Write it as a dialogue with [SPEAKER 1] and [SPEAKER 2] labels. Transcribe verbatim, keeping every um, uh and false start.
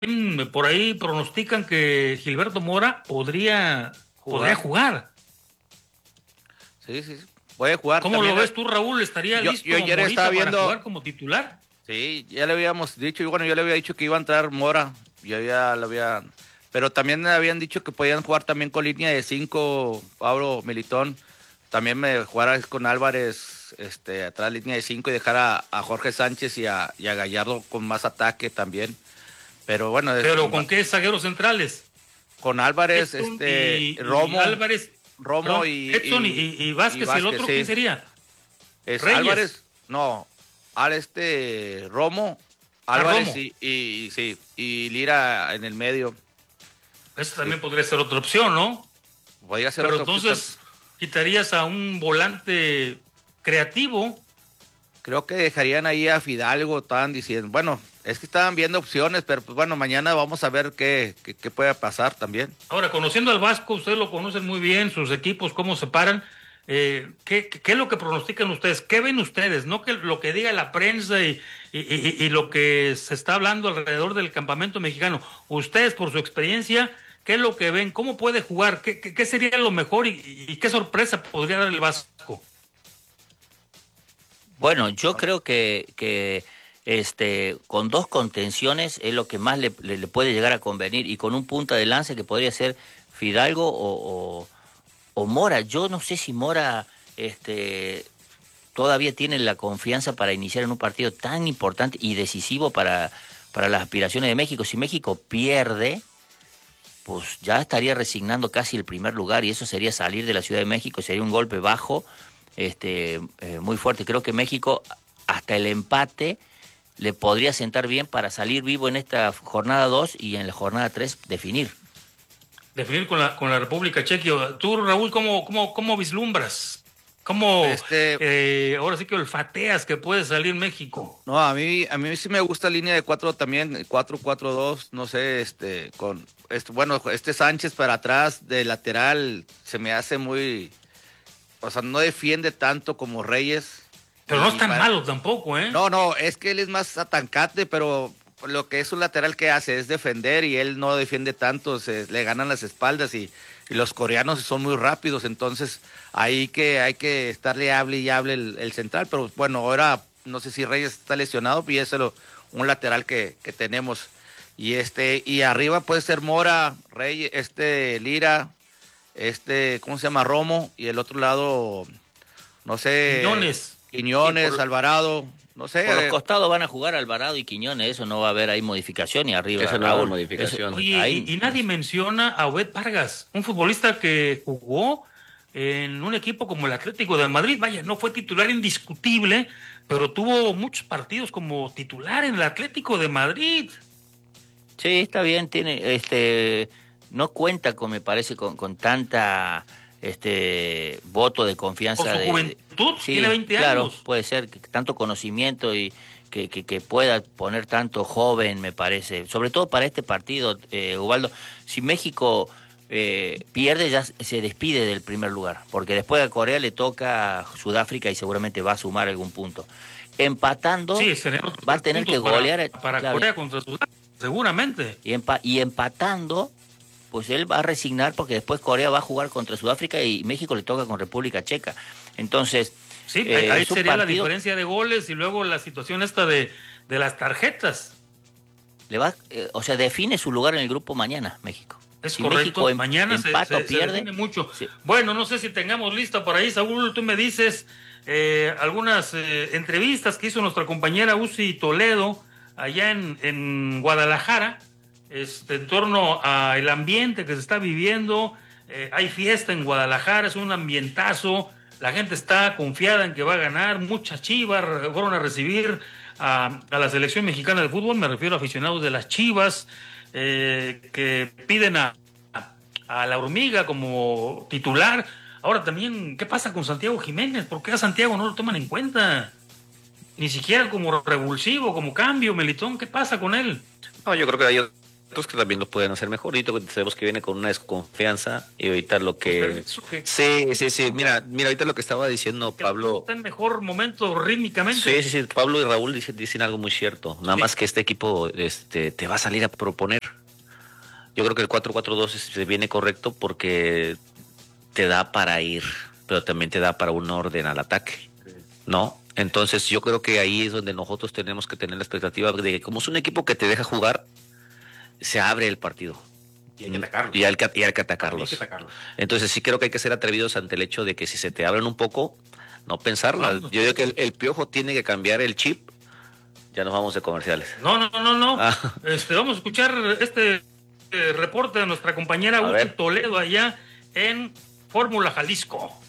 [SPEAKER 1] Mm, Por ahí pronostican que Gilberto Mora podría, podría
[SPEAKER 2] jugar.
[SPEAKER 1] jugar.
[SPEAKER 2] Sí, sí, sí. Puede jugar
[SPEAKER 1] ¿Cómo lo
[SPEAKER 2] también.
[SPEAKER 1] ves tú, Raúl? ¿Estaría
[SPEAKER 2] Yo, yo
[SPEAKER 1] listo
[SPEAKER 2] ayer estaba
[SPEAKER 1] Morita para
[SPEAKER 2] viendo,
[SPEAKER 1] jugar como titular?
[SPEAKER 2] sí, ya le habíamos dicho, y bueno, yo le había dicho que iba a entrar Mora, ya ya lo había, pero también me habían dicho que podían jugar también con línea de cinco, Pablo Militón, también me jugara con Álvarez, este, atrás línea de cinco y dejar a, a Jorge Sánchez y a, y a Gallardo con más ataque también, pero bueno, es-
[SPEAKER 1] ¿Pero con qué zagueros centrales?
[SPEAKER 2] con Álvarez,
[SPEAKER 1] Edson
[SPEAKER 2] este,
[SPEAKER 1] y, y
[SPEAKER 2] Romo,
[SPEAKER 1] Álvarez,
[SPEAKER 2] Romo
[SPEAKER 1] perdón,
[SPEAKER 2] y,
[SPEAKER 1] Edson y,
[SPEAKER 2] y,
[SPEAKER 1] y- y
[SPEAKER 2] y
[SPEAKER 1] Vázquez, y el
[SPEAKER 2] Vázquez,
[SPEAKER 1] otro, ¿quién
[SPEAKER 2] sí.
[SPEAKER 1] sería?
[SPEAKER 2] Es
[SPEAKER 1] Reyes,
[SPEAKER 2] Álvarez, no, al este Romo,
[SPEAKER 1] a
[SPEAKER 2] Álvarez
[SPEAKER 1] Romo.
[SPEAKER 2] y, y, y sí, y Lira en el medio.
[SPEAKER 1] Esa
[SPEAKER 2] Sí,
[SPEAKER 1] también podría ser otra opción, ¿no?
[SPEAKER 2] podría ser
[SPEAKER 1] Pero
[SPEAKER 2] otra opción. tam-
[SPEAKER 1] entonces quitarías a un volante creativo.
[SPEAKER 2] Creo que dejarían ahí a Fidalgo, estaban diciendo. Bueno, es que estaban viendo opciones, pero pues bueno, mañana vamos a ver qué, qué, qué puede pasar también.
[SPEAKER 1] Ahora, conociendo al Vasco, ustedes lo conocen muy bien, sus equipos, cómo se paran. Eh, ¿qué, qué, qué es lo que pronostican ustedes? ¿Qué ven ustedes? No que lo que diga la prensa y, y, y- y lo que se está hablando alrededor del campamento mexicano. Ustedes, por su experiencia, ¿qué es lo que ven? ¿Cómo puede jugar? ¿Qué, qué, qué sería lo mejor y, y qué sorpresa podría dar el Vasco?
[SPEAKER 3] Bueno, yo creo que, que este, con dos contenciones es lo que más le, le- le puede llegar a convenir y con un punta de lance que podría ser Fidalgo o, o- o Mora. Yo no sé si Mora este, todavía tiene la confianza para iniciar en un partido tan importante y decisivo para, para las aspiraciones de México. Si México pierde, pues ya estaría resignando casi el primer lugar y eso sería salir de la Ciudad de México, sería un golpe bajo, este, eh, muy fuerte. Creo que México hasta el empate le podría sentar bien para salir vivo en esta jornada dos y en la jornada tres definir.
[SPEAKER 1] Definir con la, con la República Checa. Tú, Raúl, ¿cómo, cómo, cómo vislumbras? ¿Cómo
[SPEAKER 2] Este,
[SPEAKER 1] eh, ahora sí que olfateas que puede salir México?
[SPEAKER 2] no, a mí, a mí sí me gusta línea de cuatro también, cuatro cuatro dos, no sé, este, con, este, bueno, este Sánchez para atrás de lateral se me hace muy, o sea, no defiende tanto como Reyes.
[SPEAKER 1] Pero no
[SPEAKER 2] Y,
[SPEAKER 1] es
[SPEAKER 2] y
[SPEAKER 1] tan
[SPEAKER 2] para,
[SPEAKER 1] malo tampoco, ¿eh?
[SPEAKER 2] no, no, es que él es más atancante, pero lo que es un lateral que hace es defender y él no defiende tanto, se, le ganan las espaldas y, y los coreanos son muy rápidos, entonces ahí que hay que estarle hable y hable el, el central, pero bueno, ahora no sé si Reyes está lesionado y es el- un lateral que, que tenemos. Y este, y arriba puede ser Mora, Rey, este Lira, este, ¿cómo se llama? Romo, y el otro lado no sé,
[SPEAKER 1] Quiñones.
[SPEAKER 3] Sí,
[SPEAKER 2] Quiñones,
[SPEAKER 3] por,
[SPEAKER 2] Alvarado, no
[SPEAKER 3] por los
[SPEAKER 2] sé.
[SPEAKER 3] costados van a jugar Alvarado y Quiñones, eso no va a haber ahí modificación y arriba
[SPEAKER 4] Esa no va a haber
[SPEAKER 3] Raúl. Eso,
[SPEAKER 4] modificación.
[SPEAKER 1] Oye, y,
[SPEAKER 3] ahí
[SPEAKER 1] y nadie menciona a Obed Vargas, un futbolista que jugó en un equipo como el Atlético de Madrid. Vaya, no fue titular indiscutible, pero tuvo muchos partidos como titular en el Atlético de Madrid.
[SPEAKER 3] sí, está bien, tiene, este, no cuenta con, me parece, con, con tanta, este, voto de
[SPEAKER 1] Por
[SPEAKER 3] confianza
[SPEAKER 1] su
[SPEAKER 3] de, de-
[SPEAKER 1] juventud, tiene
[SPEAKER 3] sí,
[SPEAKER 1] veinte
[SPEAKER 3] claro,
[SPEAKER 1] años.
[SPEAKER 3] puede ser que tanto conocimiento y que, que, que pueda poner tanto joven, me parece, sobre todo para este partido, eh, Ubaldo. Si México eh, pierde, ya se despide del primer lugar, porque después a Corea le toca Sudáfrica y seguramente va a sumar algún punto. Empatando,
[SPEAKER 1] Sí, tenemos
[SPEAKER 3] va a
[SPEAKER 1] tres
[SPEAKER 3] tener que
[SPEAKER 1] puntos para,
[SPEAKER 3] golear,
[SPEAKER 1] para
[SPEAKER 3] claro,
[SPEAKER 1] Corea contra Sudáfrica, seguramente.
[SPEAKER 3] y, empa- y empatando, pues él va a resignar porque después Corea va a jugar contra Sudáfrica y México le toca con República Checa. Entonces,
[SPEAKER 1] Sí, ahí,
[SPEAKER 3] eh,
[SPEAKER 1] ahí
[SPEAKER 3] es un
[SPEAKER 1] sería la
[SPEAKER 3] partido,
[SPEAKER 1] diferencia de goles y luego la situación esta de, de las tarjetas.
[SPEAKER 3] le va, eh, o sea, define su lugar en el grupo mañana, México.
[SPEAKER 1] Es
[SPEAKER 3] Si
[SPEAKER 1] correcto.
[SPEAKER 3] México em-
[SPEAKER 1] Mañana se,
[SPEAKER 3] empata o
[SPEAKER 1] se, se
[SPEAKER 3] pierde,
[SPEAKER 1] define mucho.
[SPEAKER 3] sí,
[SPEAKER 1] Bueno, no sé si tengamos lista por ahí, Saúl. Tú me dices eh, algunas eh, entrevistas que hizo nuestra compañera Uzi Toledo allá en, en Guadalajara, este, en torno al ambiente que se está viviendo. Eh, hay fiesta en Guadalajara, es un ambientazo. La gente está confiada en que va a ganar. Muchas Chivas fueron a recibir a, a la selección mexicana de fútbol. Me refiero a aficionados de las Chivas eh, que piden a, a, a la hormiga como titular. Ahora también, ¿qué pasa con Santiago Jiménez? ¿Por qué a Santiago no lo toman en cuenta? Ni siquiera como revulsivo, como cambio, Melitón. ¿Qué pasa con él?
[SPEAKER 4] No, yo creo que hay otros que también lo pueden hacer mejor. Ahorita sabemos que viene con una desconfianza y ahorita lo que... Sí, sí, sí. Mira, mira, ahorita lo que estaba diciendo Pablo...
[SPEAKER 1] Está en mejor momento rítmicamente.
[SPEAKER 4] Sí, sí, sí. Pablo y Raúl dicen, dicen algo muy cierto. Nada sí. más que este equipo este, te va a salir a proponer. Yo creo que el cuatro cuatro dos se viene correcto porque te da para ir, pero también te da para un orden al ataque, ¿no? Entonces yo creo que ahí es donde nosotros tenemos que tener la expectativa de que como es un equipo que te deja jugar, se abre el partido.
[SPEAKER 5] Y hay que atacarlos.
[SPEAKER 4] Y hay que, y hay que atacarlos.
[SPEAKER 5] Hay que atacarlos.
[SPEAKER 4] Entonces sí creo que hay que ser atrevidos ante el hecho de que si se te abren un poco, no pensarla. Yo digo que el, el Piojo tiene que cambiar el chip. Ya nos vamos de comerciales.
[SPEAKER 1] No, no, no, no.
[SPEAKER 4] Ah.
[SPEAKER 1] Este, vamos a escuchar este eh, reporte de nuestra compañera Uzi Toledo allá en Fórmula Jalisco.